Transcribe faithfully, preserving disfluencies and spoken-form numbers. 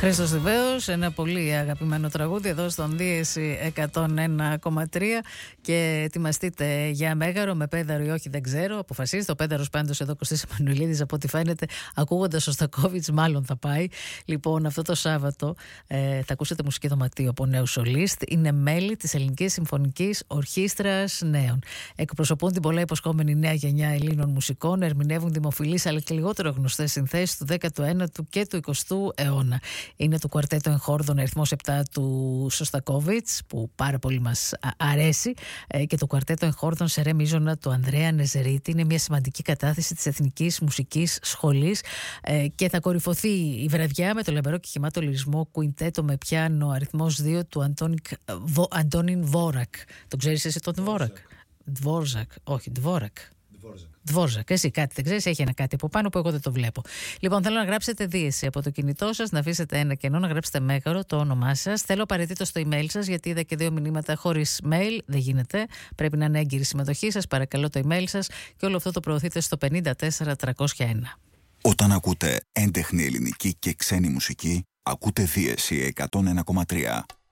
Χρήστος Θηβαίος, ένα πολύ αγαπημένο τραγούδι εδώ στον Δίεση εκατόν ένα κόμμα τρία και ετοιμαστείτε για μέγαρο με πέδαρο ή όχι δεν ξέρω, αποφασίστε. Ο πέδαρος πάντως εδώ, Κωστής Εμμανουηλίδης, από ό,τι φαίνεται ακούγοντας ο Στακόβιτς μάλλον θα πάει. Λοιπόν, αυτό το Σάββατο ε, θα ακούσετε μουσική δωματίου από νέους σολίστ. Είναι μέλη της Ελληνικής Συμφωνικής Ορχήστρας Νέων. Εκπροσωπούν την πολλά υποσχόμενη νέα γενιά Ελλήνων μουσικών, ερμηνεύουν δημοφιλείς αλλά και λιγότερο γνωστές συνθέσεις του δέκατου ένατου και του εικοστού αιώνα. Είναι το κουαρτέτο εγχόρδων αριθμός επτά του Σωστακόβιτς, που πάρα πολύ μας αρέσει, και το κουαρτέτο εγχόρδων σε ρε μείζωνα του Ανδρέα Νεζερίτη. Είναι μια σημαντική κατάθεση της Εθνικής Μουσικής Σχολής και θα κορυφωθεί η βραδιά με το λαμπερό και χυμάτο λυρισμό κουιντέτο με πιάνο αριθμός δύο του Αντώνιν Βόρακ. Το ξέρεις εσύ τον Βόρακ? Δβόρζακ, όχι, Δβόρακ. Δβόρζακ, εσύ κάτι δεν ξέρεις, έχει ένα κάτι από πάνω που εγώ δεν το βλέπω. Λοιπόν, θέλω να γράψετε Δίεση από το κινητό σας, να αφήσετε ένα κενό, να γράψετε μέγαρο το όνομά σας. Θέλω απαραίτητο στο email σας, γιατί είδα και δύο μηνύματα χωρίς mail. Δεν γίνεται. Πρέπει να είναι έγκυρη συμμετοχή σας. Παρακαλώ το email σας και όλο αυτό το προωθείτε στο πενήντα τέσσερα τριακόσια ένα. Όταν ακούτε έντεχνη ελληνική και ξένη μουσική, ακούτε Δίεση εκατόν ένα κόμμα τρία.